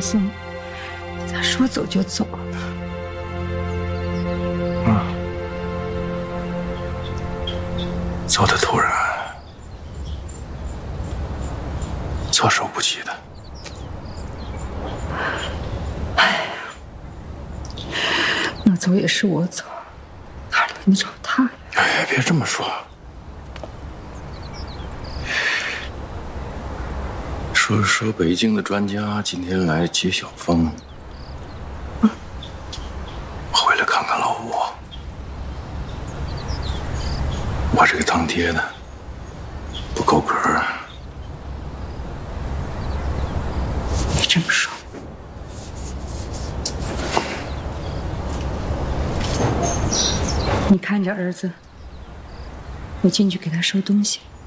松，咋说走就走？ 走得突然，措手不及的。 那走也是我走，哪轮得着他呀？ 哎，别这么说。说北京的专家今天来接小峰，回来看看老五。我这个当爹的不够格。 你这么说，你看着儿子，我进去给他收东西。